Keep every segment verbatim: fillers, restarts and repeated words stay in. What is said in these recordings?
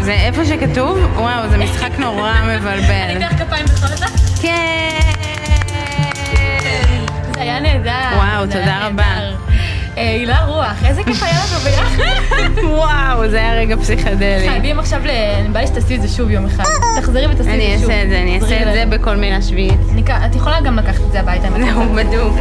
זה איפה שכתוב? וואו, זה משחק נורא מבלבל. אני אתן כפיים בכל זה? כן. זה היה נהדר. וואו, תודה רבה. הילה רוח, איזה כיף היה לנו ביחד. וואו, זה היה רגע פסיכדלי. חייבים עכשיו, אני בא לי שתעשי את זה שוב יום אחד. תחזרי ותעשי את זה שוב. אני אעשה את זה, אני אעשה את זה בכל מילה שביעית. את יכולה גם לקחת את זה הביתה. זהו, בדיוק.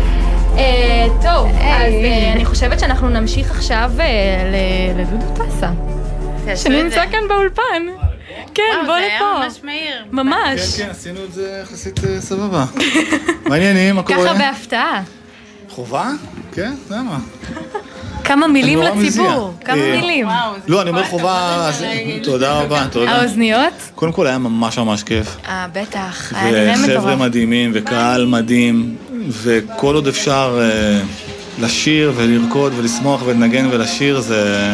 טוב, אז אני חושבת שאנחנו נמשיך עכשיו לדודו טסה. שנמצא כאן באולפן. כן, בוא לפה. זה היה ממש מהיר. ממש. כן, כן, עשינו את זה יחסית סבבה. מעניינים, מה קורה? ככה בהפתעה. חובה? כן, למה? כמה מילים לציבור, כמה מילים. לא, אני אומר חובה, תודה רבה, תודה. האוזניות? קודם כל היה ממש ממש כיף. אה, בטח, היה נראה מטורף. וחבר'ה מדהימים, וקהל מדהים, וכל עוד אפשר לשיר ולרקוד ולשמוח ולנגן ולשיר, זה...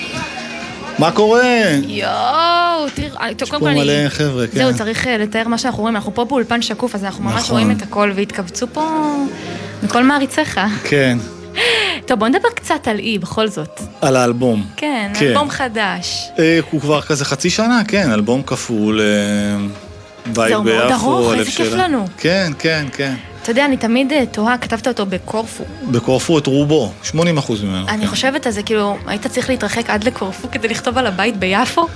מה קורה? יואו, תראה, יש פה מלא חבר'ה, כן. זהו, צריך לתאר מה שאנחנו רואים, אנחנו פה באולפן שקוף, אז אנחנו ממש רואים את הכל, והתקבצו פה מכל מעריציך. כן. טוב, בוא נדבר קצת על אי, בכל זאת. על האלבום. כן, אלבום חדש. הוא כבר כזה חצי שנה, כן, אלבום כפול, בית ביפו. זהו, מאוד ארוך, איזה כיף לנו. כן, כן, כן. אתה יודע, אני תמיד תוהה, כתבת אותו בקורפו. בקורפו את רובו, שמונים אחוז ממנו. אני חושבת על זה, כאילו, היית צריך להתרחק עד לקורפו כדי לכתוב על הבית ביפו?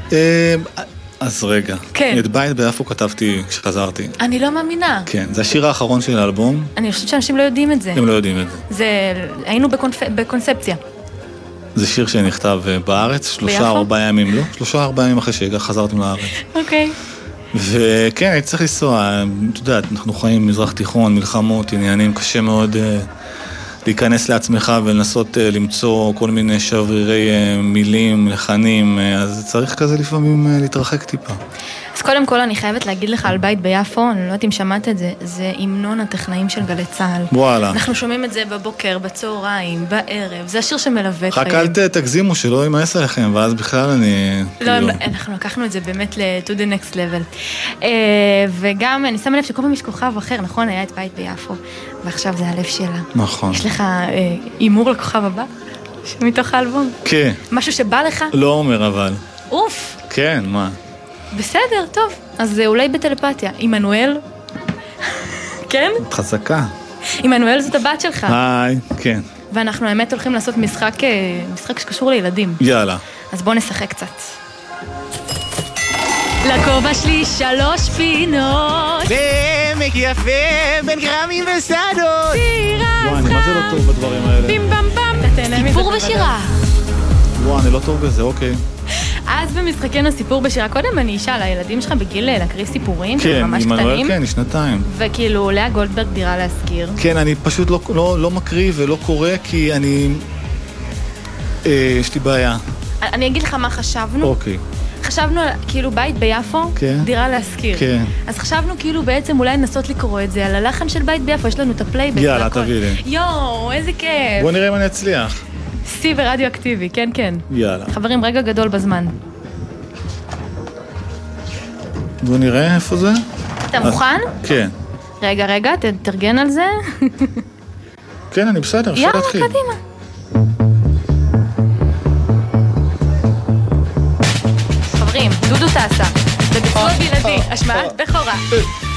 אז רגע, את בית ביפו כתבתי כשחזרתי. אני לא מאמינה. כן, זה השיר האחרון של האלבום. אני חושבת שאנשים לא יודעים את זה. הם לא יודעים את זה. היינו בקונספציה. זה שיר שנכתב בארץ, שלושה ארבעה ימים, לא? שלושה ארבעה ימים אחרי שחזרתם לארץ. אוקיי. וכן, הייתי צריך לנסוע, אתה יודע, אנחנו חיים מזרח תיכון, מלחמות, עניינים, קשה מאוד להיכנס לעצמך ולנסות למצוא כל מיני שברירי מילים, לחנים, אז צריך כזה לפעמים להתרחק טיפה. אז קודם כל אני חייבת להגיד לך על בית ביפו, אני לא יודעת אם שמעת את זה, זה המנון הטכנאים של גלי צהל. וואלה. אנחנו שומעים את זה בבוקר, בצהריים, בערב, זה השיר שמלווה את חיים. רק אל תגזימו שלא יימאס עליכם, ואז בכלל אני... לא, אנחנו לקחנו את זה באמת ל-to the next level. וגם אני שמה לב שכל פעם יש כוכב אחר, נכון, היה את בית ביפו, ועכשיו זה הלב שלה. נכון. יש לך אימור לכוכב הבא? מתוך האלבום? כן. משהו שבא לך? לא אומר אבל. אוף. כן, מה? בסדר, טוב. אז זה אולי בטלפתיה. עמנואל? כן? חזקה. עמנואל זאת הבת שלך. היי, כן. ואנחנו האמת הולכים לעשות משחק, משחק שקשור לילדים. יאללה. אז בוא נשחק קצת. לכובע שלי שלוש פינות. ועמק יפה בין גרמים ושדות. שירה וואי, אני מה זה לא טוב בדברים האלה? בים במ במ. סיפור בשירה. וואי, אני לא טוב בזה, אוקיי. אז במשחקנו סיפור בשירה, קודם אני אשאל, הילדים שלך בגיל להקריא סיפורים, כן, ממש קטנים? עמנואל, כן, שנתיים. וכאילו, לאה גולדברג דירה להזכיר. כן, אני פשוט לא, לא, לא מקריא ולא קורא, כי אני... אה, יש לי בעיה. אני אגיד לך מה חשבנו. אוקיי. חשבנו על כאילו בית ביפו, כן. דירה להזכיר. כן. אז חשבנו כאילו בעצם אולי לנסות לקרוא את זה, על הלחן של בית ביפו, יש לנו את הפלייבק. יאללה, תביא לי. יואו, איזה כיף. בוא נראה אם אני אצליח. סי ורדיו-אקטיבי, כן, כן. יאללה. חברים, רגע גדול בזמן. בוא נראה איפה זה. אתה מוכן? כן. רגע, רגע, תתרגן על זה. כן, אני בסדר, אפשר להתחיל. יאללה, קדימה. חברים, דודו טסה. זה ביצוע בלעדי, השמעת בכורה.